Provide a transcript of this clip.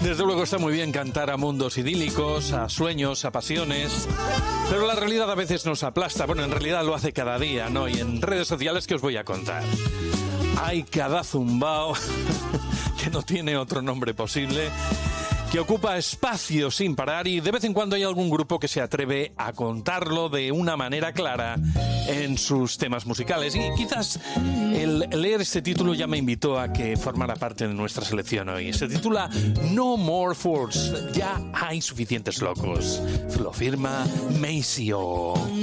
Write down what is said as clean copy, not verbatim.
Desde luego está muy bien cantar a mundos idílicos, a sueños, a pasiones, pero la realidad a veces nos aplasta. Bueno, en realidad lo hace cada día, ¿no? Y en redes sociales, ¿qué os voy a contar? Hay cada zumbao que no tiene otro nombre posible, que ocupa espacio sin parar, y de vez en cuando hay algún grupo que se atreve a contarlo de una manera clara en sus temas musicales. Y quizás el leer este título ya me invitó a que formara parte de nuestra selección hoy. Se titula No More Fools. Ya hay suficientes locos. Lo firma Maceo.